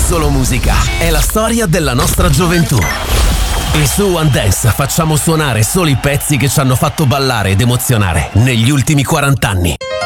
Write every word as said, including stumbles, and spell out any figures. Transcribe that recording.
solo musica, è la storia della nostra gioventù. E su One Dance facciamo suonare solo i pezzi che ci hanno fatto ballare ed emozionare negli ultimi quaranta anni.